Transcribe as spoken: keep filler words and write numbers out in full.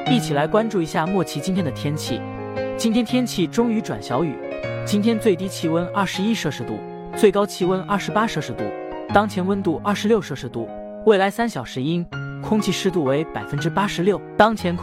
一起来关注一下莫奇今天的天气。今天天气中雨转小雨，今天最低气温二十一摄氏度，最高气温二十八摄氏度，当前温度二十六摄氏度，未来三小时阴，空气湿度为百分之八十六，当前。